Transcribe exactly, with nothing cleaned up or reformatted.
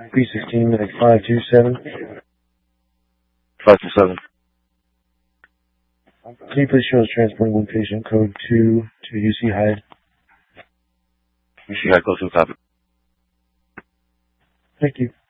three sixteen, like five two seven. five two seven. Can you please show us transporting one patient code two to U C Hyde? U C Hyde, close to the topic. Thank you.